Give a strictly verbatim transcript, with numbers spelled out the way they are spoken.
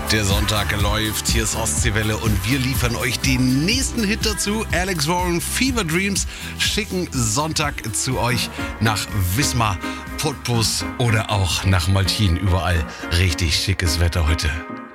Der Sonntag läuft, hier ist Ostseewelle und wir liefern euch den nächsten Hit dazu. Alex Warren, Fever Dreams, schicken Sonntag zu euch nach Wismar, Putbus oder auch nach Maltin. Überall richtig schickes Wetter heute.